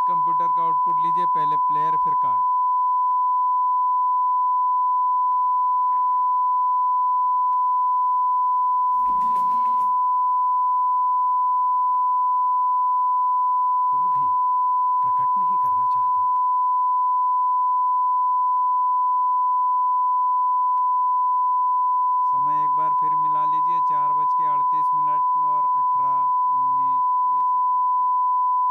Computer का output लीजिए, पहले प्लेयर फिर कार्ड। कुल भी प्रकट नहीं करना चाहता। समय एक बार फिर मिला लीजिए, 4:38 और